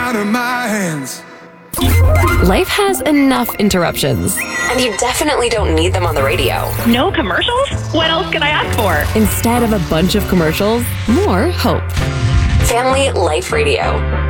out of my hands. Life has enough interruptions, and you definitely don't need them on the radio. No commercials? What else can I ask for? Instead of a bunch of commercials, more hope. Family Life Radio.